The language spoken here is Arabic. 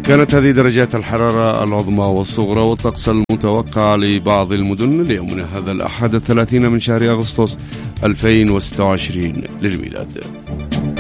كانت هذه درجات الحرارة العظمى والصغرى والطقس المتوقع لبعض المدن ليومنا هذا الأحد 30 من شهر أغسطس 2026 للميلاد.